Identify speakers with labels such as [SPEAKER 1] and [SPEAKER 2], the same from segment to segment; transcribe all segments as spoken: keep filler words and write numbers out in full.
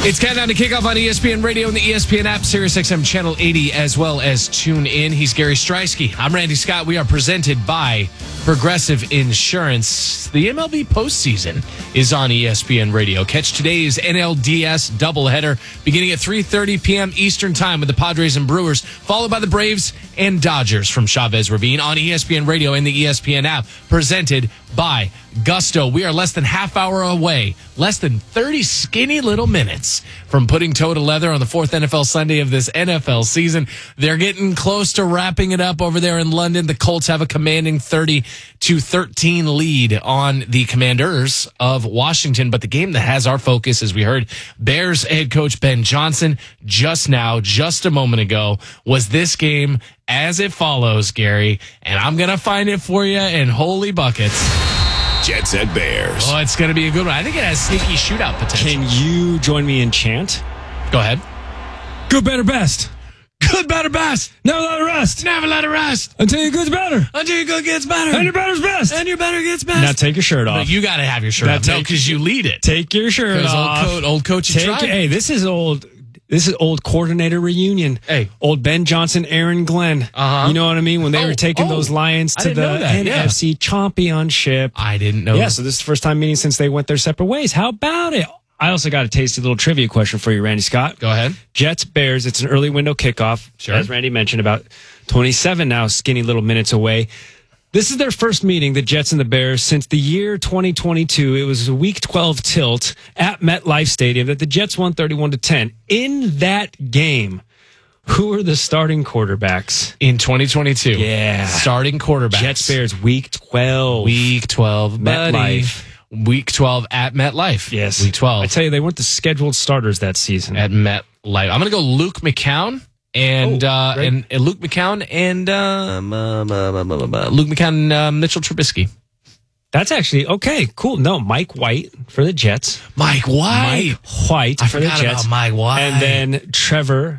[SPEAKER 1] It's countdown to kickoff on E S P N Radio and the E S P N app, Sirius X M Channel eighty, as well as Tune In. He's Gary Streisky. I'm Randy Scott. We are presented by Progressive Insurance. The M L B postseason is on E S P N Radio. Catch today's N L D S doubleheader beginning at three thirty p.m. Eastern Time with the Padres and Brewers, followed by the Braves and Dodgers from Chavez Ravine on E S P N Radio and the E S P N app, presented by Gusto. We are less than half hour away, less than thirty skinny little minutes from putting toe to leather on the fourth N F L Sunday of this N F L season. They're getting close to wrapping it up over there in London. The Colts have a commanding thirty to thirteen lead on the Commanders of Washington. But the game that has our focus, as we heard Bears head coach Ben Johnson just now, just a moment ago, was this game as it follows, Gary. And I'm going to find it for you in holy buckets.
[SPEAKER 2] Jets at Bears.
[SPEAKER 1] Oh, it's going to be a good one. I think it has sneaky shootout potential.
[SPEAKER 3] Can you join me in chant?
[SPEAKER 1] Go ahead.
[SPEAKER 3] Good, better, best.
[SPEAKER 1] Good, better, best.
[SPEAKER 3] Never let it rest.
[SPEAKER 1] Never let it rest.
[SPEAKER 3] Until your good's better.
[SPEAKER 1] Until your good gets better.
[SPEAKER 3] And your better's best.
[SPEAKER 1] And your better gets best.
[SPEAKER 3] Now take your shirt off.
[SPEAKER 1] But you got to have your shirt
[SPEAKER 3] Now
[SPEAKER 1] off.
[SPEAKER 3] take-
[SPEAKER 1] No, because you lead it.
[SPEAKER 3] Take your shirt off.
[SPEAKER 1] Old, co- old coach, you
[SPEAKER 3] Take
[SPEAKER 1] tried.
[SPEAKER 3] it. Hey, this is old. This is old coordinator reunion.
[SPEAKER 1] Hey.
[SPEAKER 3] Old Ben Johnson, Aaron Glenn.
[SPEAKER 1] Uh-huh.
[SPEAKER 3] You know what I mean? When they
[SPEAKER 1] Oh,
[SPEAKER 3] were taking
[SPEAKER 1] oh.
[SPEAKER 3] those Lions
[SPEAKER 1] I
[SPEAKER 3] to
[SPEAKER 1] didn't know
[SPEAKER 3] the
[SPEAKER 1] that,
[SPEAKER 3] N F C championship.
[SPEAKER 1] I didn't know.
[SPEAKER 3] Yeah, so this is the first time meeting since they went their separate ways. How about it? I also got a tasty little trivia question for you, Randy Scott.
[SPEAKER 1] Go ahead.
[SPEAKER 3] Jets, Bears, it's an early window kickoff.
[SPEAKER 1] Sure.
[SPEAKER 3] As Randy mentioned, about twenty-seven now skinny little minutes away. This is their first meeting, the Jets and the Bears, since the year twenty twenty-two. It was a Week twelve tilt at MetLife Stadium that the Jets won thirty-one to ten. In that game, who are the starting quarterbacks?
[SPEAKER 1] In twenty twenty-two.
[SPEAKER 3] Yeah.
[SPEAKER 1] Starting quarterbacks.
[SPEAKER 3] Jets, Bears, Week twelve.
[SPEAKER 1] Week twelve. Buddy.
[SPEAKER 3] MetLife.
[SPEAKER 1] Week twelve at MetLife.
[SPEAKER 3] Yes.
[SPEAKER 1] Week twelve.
[SPEAKER 3] I tell you, they weren't the scheduled starters that season.
[SPEAKER 1] At MetLife. I'm going to go Luke McCown. And,
[SPEAKER 3] Oh,
[SPEAKER 1] uh,
[SPEAKER 3] great.
[SPEAKER 1] and, and Luke McCown and um, um, um, um, um, uh, Luke McCown and uh, Mitchell Trubisky.
[SPEAKER 3] That's actually okay. Cool. No, Mike White for the Jets.
[SPEAKER 1] Mike White.
[SPEAKER 3] Mike White
[SPEAKER 1] I
[SPEAKER 3] for the
[SPEAKER 1] forgot
[SPEAKER 3] Jets.
[SPEAKER 1] about Mike White.
[SPEAKER 3] And then Trevor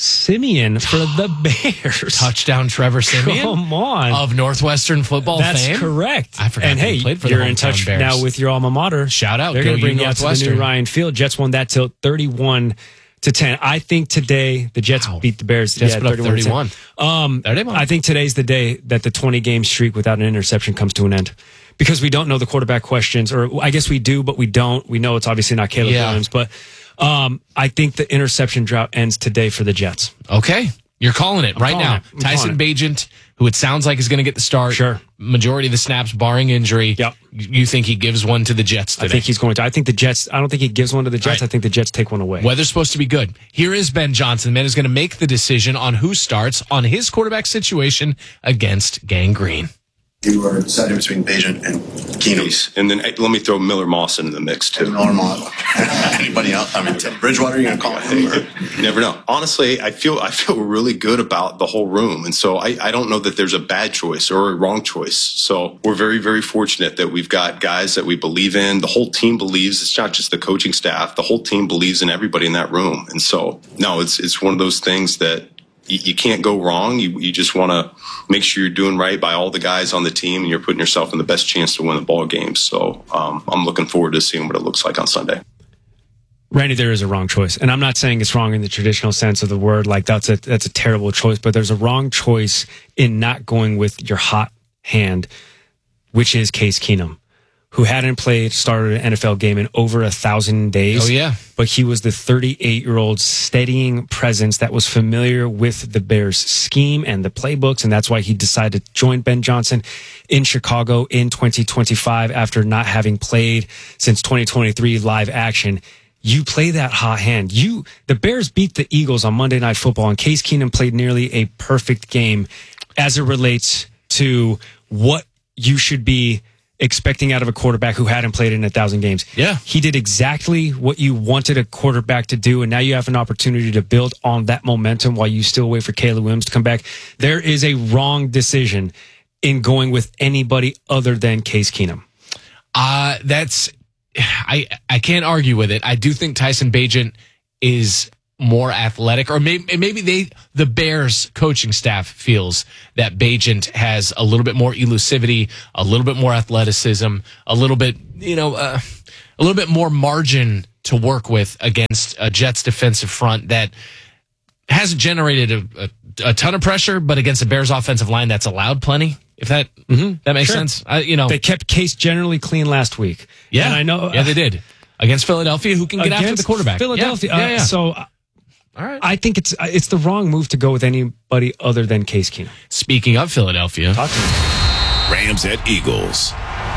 [SPEAKER 3] Simeon for the Bears.
[SPEAKER 1] Touchdown Trevor Simeon
[SPEAKER 3] Come on.
[SPEAKER 1] of Northwestern football
[SPEAKER 3] That's
[SPEAKER 1] fame.
[SPEAKER 3] correct.
[SPEAKER 1] I forgot
[SPEAKER 3] And
[SPEAKER 1] he
[SPEAKER 3] hey,
[SPEAKER 1] played for the
[SPEAKER 3] you're in
[SPEAKER 1] hometown
[SPEAKER 3] touch
[SPEAKER 1] Bears.
[SPEAKER 3] now with your alma mater.
[SPEAKER 1] Shout out.
[SPEAKER 3] They're
[SPEAKER 1] Go
[SPEAKER 3] going to bring
[SPEAKER 1] you,
[SPEAKER 3] you out to the
[SPEAKER 1] Northwestern.
[SPEAKER 3] new Ryan Field. Jets won that till thirty-one to ten. I think today the Jets
[SPEAKER 1] Wow.
[SPEAKER 3] beat the Bears.
[SPEAKER 1] Jets
[SPEAKER 3] yeah,
[SPEAKER 1] put up
[SPEAKER 3] thirty-one to ten.
[SPEAKER 1] thirty-one.
[SPEAKER 3] Um,
[SPEAKER 1] There they won.
[SPEAKER 3] I think today's the day that the twenty-game streak without an interception comes to an end. Because we don't know the quarterback questions, or I guess we do, but we don't. We know it's obviously not Caleb
[SPEAKER 1] Yeah.
[SPEAKER 3] Williams, but um, I think the interception drought ends today for the Jets.
[SPEAKER 1] Okay. You're calling it
[SPEAKER 3] I'm
[SPEAKER 1] right
[SPEAKER 3] calling
[SPEAKER 1] now.
[SPEAKER 3] it. I'm
[SPEAKER 1] Tyson
[SPEAKER 3] calling
[SPEAKER 1] Bagent, who it sounds like is going to get the start.
[SPEAKER 3] Sure.
[SPEAKER 1] Majority of the snaps, barring injury.
[SPEAKER 3] Yep.
[SPEAKER 1] You think he gives one to the Jets today?
[SPEAKER 3] I think he's going to. I think the Jets, I don't think he gives one to the Jets.
[SPEAKER 1] Right.
[SPEAKER 3] I think the Jets take one away.
[SPEAKER 1] Weather's supposed to be good. Here is Ben Johnson. Ben is going to make the decision on who starts on his quarterback situation against Gang Green.
[SPEAKER 4] You were deciding between Bagent and Keenum.
[SPEAKER 5] And then hey, let me throw Miller Moss into the mix too.
[SPEAKER 4] Normal. Anybody else? I mean, Tim Bridgewater, you gonna call him? Or?
[SPEAKER 5] You never know. Honestly, I feel I feel really good about the whole room, and so I, I don't know that there's a bad choice or a wrong choice. So we're very very fortunate that we've got guys that we believe in. The whole team believes. It's not just the coaching staff. The whole team believes in everybody in that room, and so no, it's it's one of those things that you, you can't go wrong. You you just want to make sure you're doing right by all the guys on the team, and you're putting yourself in the best chance to win the ball game. So um, I'm looking forward to seeing what it looks like on Sunday.
[SPEAKER 3] Randy, there is a wrong choice. And I'm not saying it's wrong in the traditional sense of the word, like that's a that's a terrible choice, but there's a wrong choice in not going with your hot hand, which is Case Keenum, who hadn't played, started an N F L game in over a thousand days.
[SPEAKER 1] Oh, yeah.
[SPEAKER 3] But he was the thirty-eight-year-old steadying presence that was familiar with the Bears' scheme and the playbooks, and that's why he decided to join Ben Johnson in Chicago in twenty twenty-five after not having played since twenty twenty-three live action. You play that hot hand. You, the Bears beat the Eagles on Monday Night Football, and Case Keenum played nearly a perfect game as it relates to what you should be expecting out of a quarterback who hadn't played in a thousand games.
[SPEAKER 1] Yeah.
[SPEAKER 3] He did exactly what you wanted a quarterback to do, and now you have an opportunity to build on that momentum while you still wait for Caleb Williams to come back. There is a wrong decision in going with anybody other than Case Keenum.
[SPEAKER 1] Uh, that's, I, I can't argue with it. I do think Tyson Bagent is more athletic, or maybe, maybe they, the Bears coaching staff feels that Bagent has a little bit more elusivity, a little bit more athleticism, a little bit, you know, uh, a little bit more margin to work with against a Jets defensive front that hasn't generated a, a, a ton of pressure, but against a Bears offensive line that's allowed plenty. If that mm-hmm. that makes
[SPEAKER 3] sure.
[SPEAKER 1] sense, I, you know
[SPEAKER 3] they kept Case generally clean last week.
[SPEAKER 1] Yeah,
[SPEAKER 3] and I know.
[SPEAKER 1] Yeah, they did against Philadelphia, who can get after the quarterback.
[SPEAKER 3] Philadelphia.
[SPEAKER 1] Yeah, yeah, yeah.
[SPEAKER 3] Uh, so, all right. I think it's it's the wrong move to go with anybody other than Case Keenum.
[SPEAKER 1] Speaking of Philadelphia,
[SPEAKER 3] talk to me.
[SPEAKER 2] Rams at Eagles.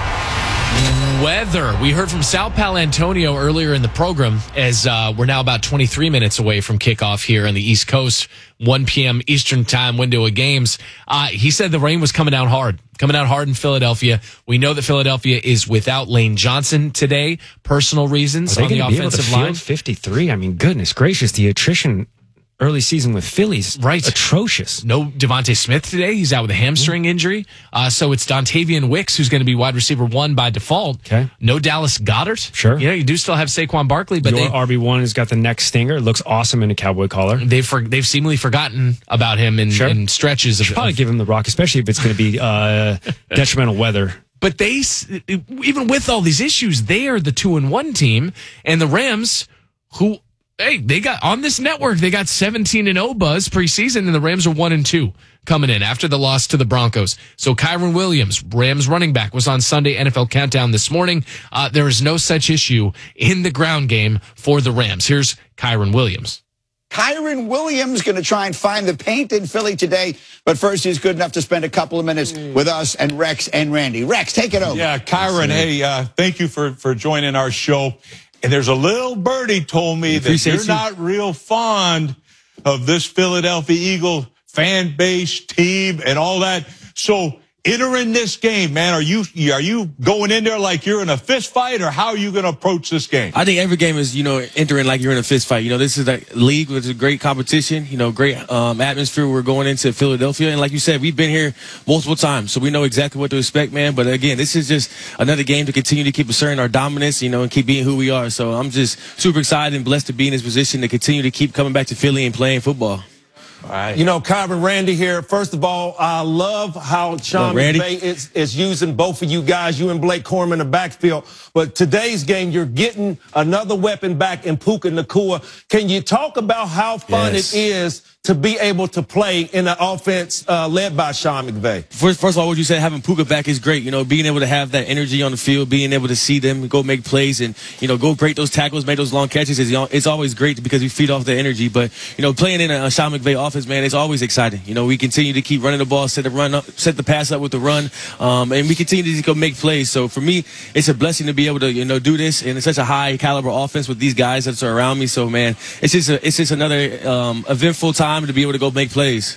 [SPEAKER 1] Weather. We heard from Sal Palantonio earlier in the program as uh, we're now about twenty-three minutes away from kickoff here on the East Coast, one p.m. Eastern time window of games. Uh, he said the rain was coming down hard, coming down hard in Philadelphia. We know that Philadelphia is without Lane Johnson today, personal reasons on the offensive line.
[SPEAKER 3] fifty-three. I mean, goodness gracious, the attrition early season with Phillies,
[SPEAKER 1] right?
[SPEAKER 3] Atrocious.
[SPEAKER 1] No Devontae Smith today. He's out with a hamstring injury. Uh, so it's Dontavian Wicks who's going to be wide receiver one by default.
[SPEAKER 3] Okay.
[SPEAKER 1] No Dallas Goedert.
[SPEAKER 3] Sure.
[SPEAKER 1] You know, you do still have Saquon Barkley, but
[SPEAKER 3] your
[SPEAKER 1] they,
[SPEAKER 3] R B one has got the neck stinger. Looks awesome in a cowboy collar.
[SPEAKER 1] They've for, they've seemingly forgotten about him in,
[SPEAKER 3] sure.
[SPEAKER 1] in stretches. Of,
[SPEAKER 3] Should probably
[SPEAKER 1] of,
[SPEAKER 3] give him the rock, especially if it's going to be uh, detrimental weather.
[SPEAKER 1] But they, even with all these issues, they are the two and one team, and the Rams, who. Hey, they got on this network, they got seventeen and oh buzz preseason, and the Rams are one and two coming in after the loss to the Broncos. So Kyren Williams, Rams running back, was on Sunday N F L Countdown this morning. Uh, there is no such issue in the ground game for the Rams. Here's Kyren Williams.
[SPEAKER 6] Kyren Williams going to try and find the paint in Philly today, but first he's good enough to spend a couple of minutes with us and Rex and Randy. Rex, take it over.
[SPEAKER 7] Yeah, Kyren, hey, uh, thank you for, for joining our show. And there's a little birdie told me that you're not real fond of this Philadelphia Eagle fan base, team, and all that. So entering this game, man, are you are you going in there like you're in a fist fight, or how are you going to approach this game?
[SPEAKER 8] I think every game is, you know, entering like you're in a fist fight. You know, this is a league with a great competition, you know, great um, atmosphere. We're going into Philadelphia. And like you said, we've been here multiple times, so we know exactly what to expect, man. But again, this is just another game to continue to keep asserting our dominance, you know, and keep being who we are. So I'm just super excited and blessed to be in this position to continue to keep coming back to Philly and playing football.
[SPEAKER 9] All right. You know, Kyren, Randy here. First of all, I love how Sean McVay is, is using both of you guys, you and Blake Corum in the backfield. But today's game, you're getting another weapon back in Puka Nacua. Can you talk about how fun yes. it is to be able to play in an offense uh, led by Sean McVay?
[SPEAKER 8] First, first of all, what you said, having Puka back is great. You know, being able to have that energy on the field, being able to see them go make plays and, you know, go break those tackles, make those long catches. Is, it's always great because we feed off the energy. But, you know, playing in a Sean McVay offense, man, it's always exciting. You know, we continue to keep running the ball, set the run up, set the pass up with the run, um, and we continue to go make plays. So for me, it's a blessing to be able to, you know, do this, and it's such a high caliber offense with these guys that are around me. So, man, it's just a, it's just another um, eventful time to be able to go make plays.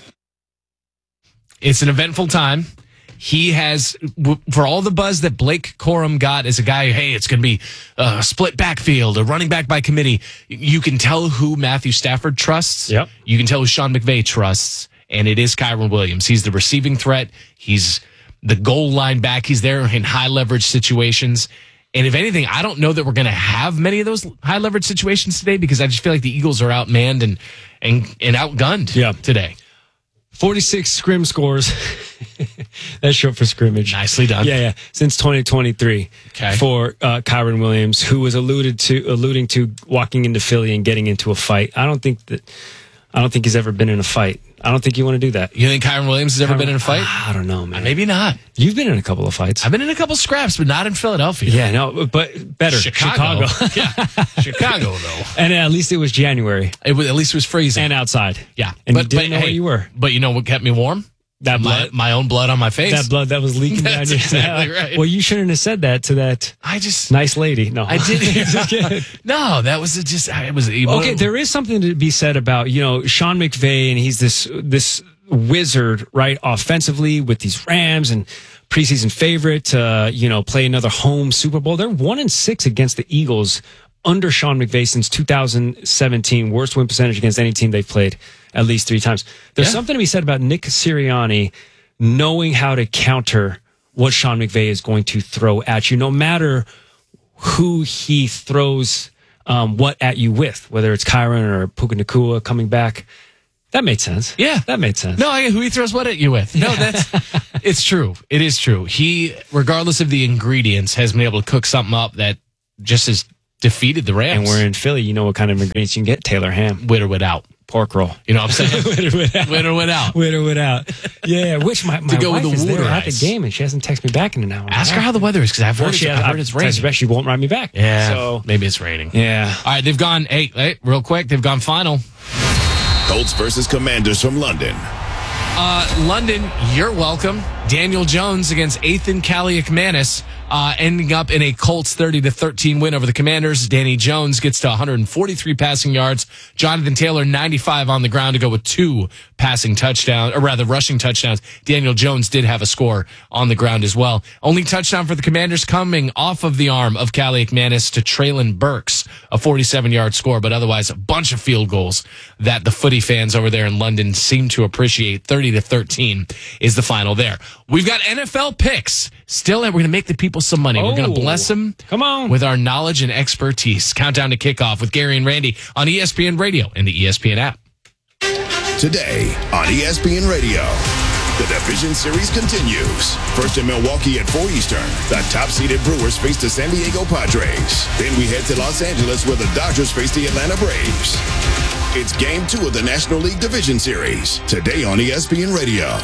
[SPEAKER 1] It's an eventful time. He has, for all the buzz that Blake Corum got as a guy, hey, it's going to be a split backfield, a running back by committee. You can tell who Matthew Stafford trusts.
[SPEAKER 3] Yep.
[SPEAKER 1] You can tell who Sean McVay trusts, and it is Kyren Williams. He's the receiving threat. He's the goal line back. He's there in high leverage situations. And if anything, I don't know that we're going to have many of those high leverage situations today because I just feel like the Eagles are outmanned and and, and outgunned
[SPEAKER 3] yeah.
[SPEAKER 1] today.
[SPEAKER 3] forty-six scrim scores. That's short for scrimmage.
[SPEAKER 1] Nicely done.
[SPEAKER 3] Yeah, yeah. Since twenty twenty-three
[SPEAKER 1] okay.
[SPEAKER 3] for uh, Kyren Williams, who was alluded to alluding to walking into Philly and getting into a fight. I don't think that. I don't think he's ever been in a fight. I don't think you want to do that.
[SPEAKER 1] You think Kyren Williams has ever
[SPEAKER 3] Kyren,
[SPEAKER 1] been in a fight?
[SPEAKER 3] I don't know, man.
[SPEAKER 1] Maybe not.
[SPEAKER 3] You've been in a couple of fights.
[SPEAKER 1] I've been in a couple scraps, but not in Philadelphia.
[SPEAKER 3] Yeah, no, but better.
[SPEAKER 1] Chicago.
[SPEAKER 3] Chicago.
[SPEAKER 1] yeah, Chicago though.
[SPEAKER 3] And at least it was January.
[SPEAKER 1] It was, at least it was freezing
[SPEAKER 3] and outside.
[SPEAKER 1] Yeah,
[SPEAKER 3] and
[SPEAKER 1] but,
[SPEAKER 3] you didn't
[SPEAKER 1] but,
[SPEAKER 3] know
[SPEAKER 1] hey,
[SPEAKER 3] where you were.
[SPEAKER 1] But you know what kept me warm?
[SPEAKER 3] That
[SPEAKER 1] my,
[SPEAKER 3] blood,
[SPEAKER 1] my own blood on my face.
[SPEAKER 3] That blood that was leaking down
[SPEAKER 1] That's
[SPEAKER 3] your
[SPEAKER 1] exactly right.
[SPEAKER 3] Well, you shouldn't have said that to that.
[SPEAKER 1] I just
[SPEAKER 3] nice lady. No,
[SPEAKER 1] I didn't. No, that was just. It was
[SPEAKER 3] okay. There is something to be said about you know Sean McVay, and he's this this wizard, right? Offensively with these Rams and preseason favorite to uh, you know play another home Super Bowl. They're one and six against the Eagles under Sean McVay since two thousand seventeen. Worst win percentage against any team they've played at least three times. There's yeah. something to be said about Nick Sirianni knowing how to counter what Sean McVay is going to throw at you, no matter who he throws um, what at you with, whether it's Kyren or Puka Nacua coming back. That made sense.
[SPEAKER 1] Yeah.
[SPEAKER 3] That made sense.
[SPEAKER 1] No, I, who he throws what at you with. No, that's, it's true. It is true. He, regardless of the ingredients, has been able to cook something up that just as defeated the Rams.
[SPEAKER 3] And we're in Philly. You know what kind of ingredients you can get? Taylor ham.
[SPEAKER 1] With or without.
[SPEAKER 3] Pork roll.
[SPEAKER 1] You know what I'm saying?
[SPEAKER 3] With or without.
[SPEAKER 1] With or without.
[SPEAKER 3] With or without. Yeah, which my, my
[SPEAKER 1] to go
[SPEAKER 3] wife
[SPEAKER 1] with the
[SPEAKER 3] is there
[SPEAKER 1] water
[SPEAKER 3] at the
[SPEAKER 1] ice.
[SPEAKER 3] game, and she hasn't texted me back in an hour.
[SPEAKER 1] Ask her how the weather is, because I've heard,
[SPEAKER 3] she
[SPEAKER 1] it's, I've heard it's raining.
[SPEAKER 3] Back, she won't write me back.
[SPEAKER 1] Yeah,
[SPEAKER 3] so
[SPEAKER 1] maybe it's raining.
[SPEAKER 3] Yeah.
[SPEAKER 1] All right, they've gone, hey, hey, real quick, they've gone final.
[SPEAKER 2] Colts versus Commanders from London.
[SPEAKER 1] Uh, London, you're welcome. Daniel Jones against Ethan Kaliakmanis, uh, ending up in a Colts thirty to thirteen win over the Commanders. Danny Jones gets to one hundred forty-three passing yards. Jonathan Taylor, ninety-five on the ground to go with two passing touchdowns, or rather rushing touchdowns. Daniel Jones did have a score on the ground as well. Only touchdown for the Commanders coming off of the arm of Kaliakmanis to Traylon Burks, a forty-seven-yard score, but otherwise a bunch of field goals that the footy fans over there in London seem to appreciate. thirty to thirteen is the final there. We've got N F L picks. Still, we're going to make the people some money.
[SPEAKER 3] Oh,
[SPEAKER 1] we're going to bless them
[SPEAKER 3] come on.
[SPEAKER 1] with our knowledge and expertise. Countdown to kickoff with Gary and Randy on E S P N Radio and the E S P N app.
[SPEAKER 2] Today on E S P N Radio, the Division Series continues. First in Milwaukee at four Eastern, the top-seeded Brewers face the San Diego Padres. Then we head to Los Angeles where the Dodgers face the Atlanta Braves. It's game two of the National League Division Series, today on E S P N Radio.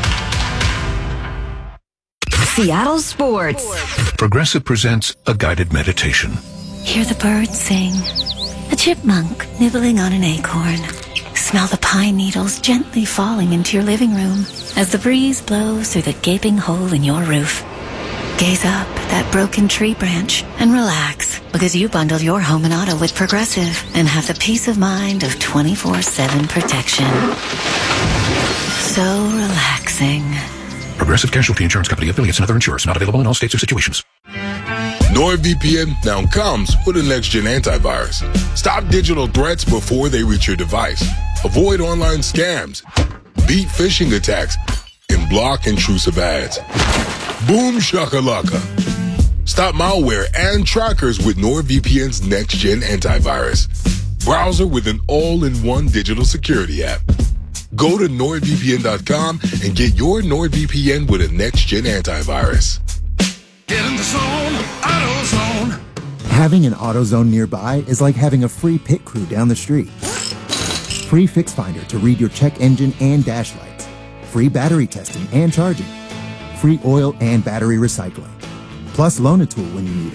[SPEAKER 10] Seattle Sports.
[SPEAKER 11] Progressive presents a guided meditation.
[SPEAKER 10] Hear the birds sing. A chipmunk nibbling on an acorn. Smell the pine needles gently falling into your living room as the breeze blows through the gaping hole in your roof. Gaze up at that broken tree branch and relax, because you bundle your home and auto with Progressive and have the peace of mind of twenty-four seven protection. So relaxing.
[SPEAKER 11] Progressive Casualty Insurance Company, affiliates, and other insurers. Not available in all states or situations.
[SPEAKER 12] NordVPN now comes with a next-gen antivirus. Stop digital threats before they reach your device. Avoid online scams. Beat phishing attacks. And block intrusive ads. Boom shakalaka. Stop malware and trackers with NordVPN's next-gen antivirus. Browser with an all-in-one digital security app. Go to Nord V P N dot com and get your NordVPN with a next-gen antivirus.
[SPEAKER 13] Get in the zone, AutoZone.
[SPEAKER 14] Having an AutoZone nearby is like having a free pit crew down the street. Free Fix Finder to read your check engine and dash lights. Free battery testing and charging. Free oil and battery recycling. Plus Loan-A-Tool when you need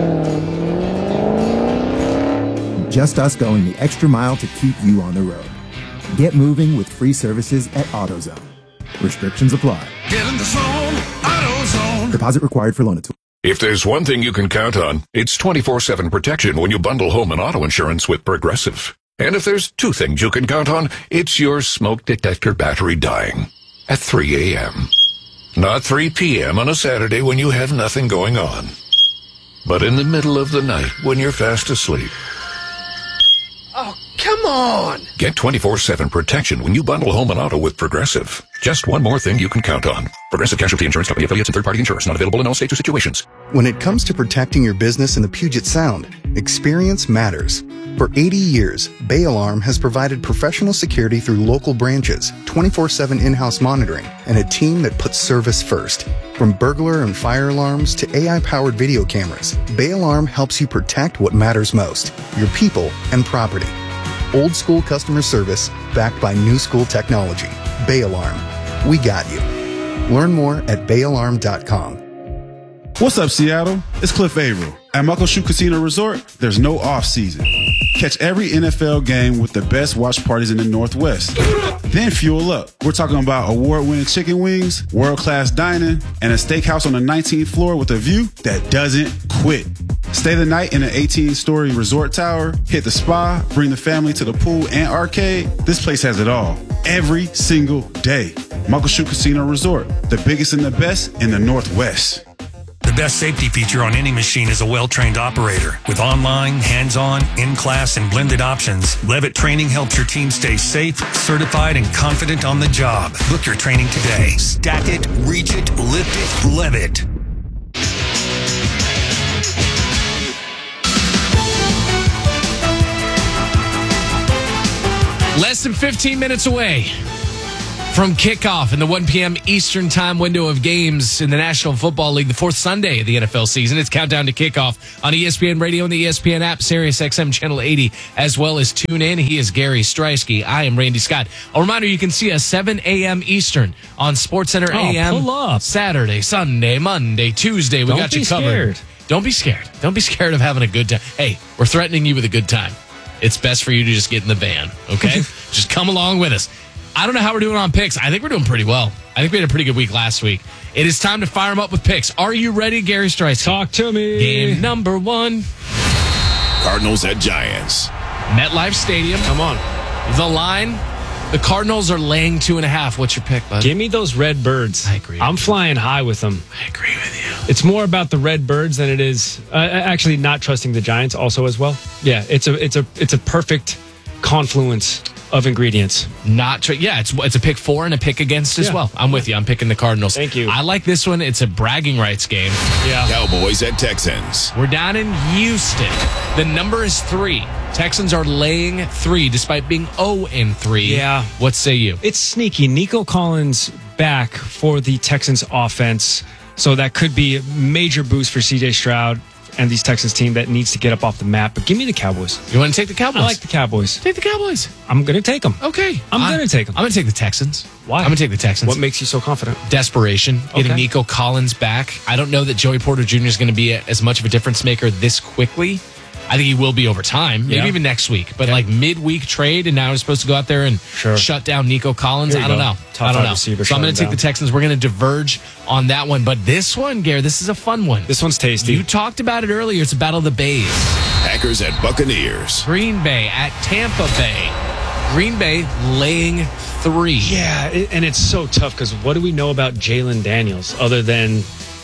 [SPEAKER 14] it. Just us going the extra mile to keep you on the road. Get moving with free services at AutoZone. Restrictions apply.
[SPEAKER 13] Get in the zone, AutoZone.
[SPEAKER 14] Deposit required for Loan-A-Tool.
[SPEAKER 11] If there's one thing you can count on, it's twenty-four seven protection when you bundle home and auto insurance with Progressive. And if there's two things you can count on, it's your smoke detector battery dying at three a.m. Not three p.m. on a Saturday when you have nothing going on, but in the middle of the night when you're fast asleep.
[SPEAKER 13] Oh, come on.
[SPEAKER 11] Get twenty-four seven protection when you bundle home and auto with Progressive. Just one more thing you can count on. Progressive Casualty Insurance Company, affiliates, and third-party insurers. Not available in all states or situations.
[SPEAKER 15] When it comes to protecting your business in the Puget Sound, experience matters. For eighty years, Bay Alarm has provided professional security through local branches, twenty-four seven in-house monitoring, and a team that puts service first. From burglar and fire alarms to A I-powered video cameras, Bay Alarm helps you protect what matters most, your people and property. Old school customer service backed by new school technology. Bay Alarm. We got you. Learn more at bay alarm dot com.
[SPEAKER 16] What's up, Seattle? It's Cliff Averill. At Muckleshoot Casino Resort, there's no off-season. Catch every N F L game with the best watch parties in the Northwest. Then fuel up. We're talking about award-winning chicken wings, world-class dining, and a steakhouse on the nineteenth floor with a view that doesn't quit. Stay the night in an eighteen-story resort tower, hit the spa, bring the family to the pool and arcade. This place has it all. Every single day. Muckleshoot Casino Resort, the biggest and the best in the Northwest.
[SPEAKER 17] The best safety feature on any machine is a well-trained operator. With online, hands-on, in-class, and blended options, Levitt Training helps your team stay safe, certified, and confident on the job. Book your training today. Stack it, reach it, lift it, Levitt.
[SPEAKER 1] Less than fifteen minutes away From kickoff in the one p.m. Eastern time window of games in the National Football League, the fourth Sunday of the N F L season, it's Countdown to Kickoff on E S P N Radio and the E S P N app, Sirius X M Channel eighty, as well as tune in. He is Gary Streisky. I am Randy Scott. A reminder, you can see us seven a.m. Eastern on SportsCenter
[SPEAKER 3] Oh,
[SPEAKER 1] A M.
[SPEAKER 3] pull up.
[SPEAKER 1] Saturday, Sunday, Monday, Tuesday. We
[SPEAKER 3] Don't
[SPEAKER 1] got
[SPEAKER 3] be
[SPEAKER 1] you covered.
[SPEAKER 3] scared.
[SPEAKER 1] Don't be scared. Don't be scared of having a good time. Hey, we're threatening you with a good time. It's best for you to just get in the van, okay? Just come along with us. I don't know how we're doing on picks. I think we're doing pretty well. I think we had a pretty good week last week. It is time to fire them up with picks. Are you ready, Gary Streisky?
[SPEAKER 3] Talk to me.
[SPEAKER 1] Game number one.
[SPEAKER 2] Cardinals at Giants.
[SPEAKER 1] MetLife Stadium.
[SPEAKER 3] Come on.
[SPEAKER 1] The line. The Cardinals are laying two and a half. What's your pick, bud?
[SPEAKER 3] Give me those red birds.
[SPEAKER 1] I agree.
[SPEAKER 3] I'm flying high with them.
[SPEAKER 1] I agree with you.
[SPEAKER 3] It's more about the red birds than it is uh, actually not trusting the Giants also as well. Yeah, it's a it's a it's a perfect confluence of ingredients.
[SPEAKER 1] Not tr- yeah, it's it's a pick for and a pick against as
[SPEAKER 3] Yeah.
[SPEAKER 1] well. I'm with you. I'm picking the Cardinals.
[SPEAKER 3] Thank you.
[SPEAKER 1] I like this one. It's a bragging rights game.
[SPEAKER 3] Yeah.
[SPEAKER 2] Cowboys at Texans.
[SPEAKER 1] We're down in Houston. The number is three. Texans are laying three despite being oh and three.
[SPEAKER 3] Yeah.
[SPEAKER 1] What say you?
[SPEAKER 3] It's sneaky. Nico Collins back for the Texans offense. So that could be a major boost for C J Stroud and these Texans team that needs to get up off the map. But give me the Cowboys.
[SPEAKER 1] You want to take the Cowboys?
[SPEAKER 3] I like the Cowboys.
[SPEAKER 1] Take the Cowboys.
[SPEAKER 3] I'm going to take them.
[SPEAKER 1] Okay.
[SPEAKER 3] I'm going to take them.
[SPEAKER 1] I'm going to take the Texans.
[SPEAKER 3] Why?
[SPEAKER 1] I'm going to take the Texans.
[SPEAKER 3] What makes you so confident?
[SPEAKER 1] Desperation. Getting
[SPEAKER 3] Okay.
[SPEAKER 1] Nico Collins back. I don't know that Joey Porter Junior is going to be a, as much of a difference maker this quickly. I think he will be over time, maybe
[SPEAKER 3] Yeah.
[SPEAKER 1] even next week. But
[SPEAKER 3] Okay.
[SPEAKER 1] like midweek trade, and now he's supposed to go out there and
[SPEAKER 3] Sure.
[SPEAKER 1] shut down Nico Collins.
[SPEAKER 3] Here you
[SPEAKER 1] I don't
[SPEAKER 3] go.
[SPEAKER 1] know.
[SPEAKER 3] Top
[SPEAKER 1] I don't
[SPEAKER 3] five
[SPEAKER 1] know.
[SPEAKER 3] receiver
[SPEAKER 1] So I'm going to
[SPEAKER 3] shut
[SPEAKER 1] take
[SPEAKER 3] him
[SPEAKER 1] the Texans. We're going to diverge on that one. But this one, Gary, this is a fun one.
[SPEAKER 3] This one's tasty.
[SPEAKER 1] You talked about it earlier. It's a battle of the Bays.
[SPEAKER 2] Packers at Buccaneers.
[SPEAKER 1] Green Bay at Tampa Bay. Green Bay laying three.
[SPEAKER 3] Yeah, it, and it's so tough because what do we know about Jalen Daniels other than